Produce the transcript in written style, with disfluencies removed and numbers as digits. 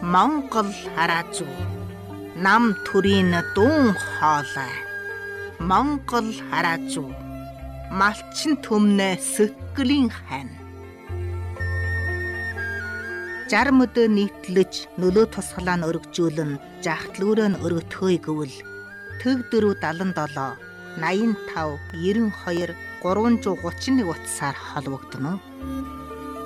Монгол хараазуу нам төрийн дуун хоолой Монгол хараазуу малчин төмнө сөткөлийн хань 60 өдөө нийтлэж нөлөө тусгалаа нь өргөжүүлэн жахтлүүрөө нь өргөтхөөе гэвэл төг 477 85 92 331 утсаар холбогдно.